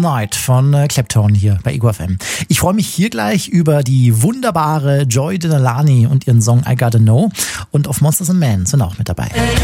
Night von Clapton hier bei Ego FM. Ich freue mich hier gleich über die wunderbare Joy Denalani und ihren Song I Gotta Know. Und auf Monsters and Men sind auch mit dabei.